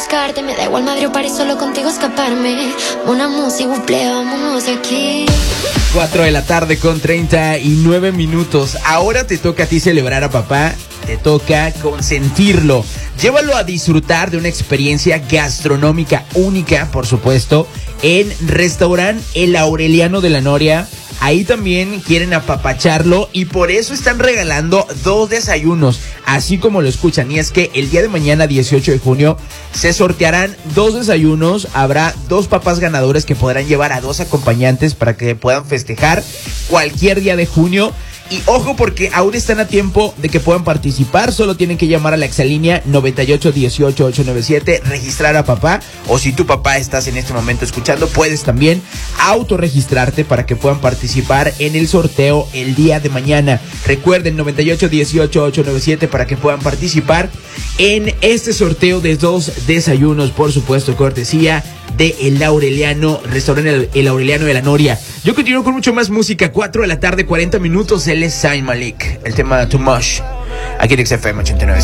buscarte. Me da igual madre o paré, solo contigo escaparme. Una música, buple, vámonos de aquí. 4 de la tarde con 39 minutos. Ahora te toca a ti celebrar a papá. Te toca consentirlo. Llévalo a disfrutar de una experiencia gastronómica única, por supuesto, en Restaurant El Aureliano de la Noria. Ahí también quieren apapacharlo y por eso están regalando 2 desayunos, así como lo escuchan. Y es que el día de mañana, 18 de junio, se sortearán 2 desayunos. Habrá 2 papás ganadores que podrán llevar a 2 acompañantes para que puedan festejar cualquier día de junio. Y ojo, porque aún están a tiempo de que puedan participar. Solo tienen que llamar a la exalínea 9818-897, registrar a papá. O si tu papá estás en este momento escuchando, puedes también autorregistrarte para que puedan participar en el sorteo el día de mañana. Recuerden, 9818-897 para que puedan participar en este sorteo de 2 desayunos, por supuesto, cortesía de El Aureliano, Restaurante El Aureliano de la Noria. Yo continúo con mucho más música. 4 de la tarde, 40 minutos. Él es Zayn Malik. El tema Too Much. Aquí en XFM 89.7.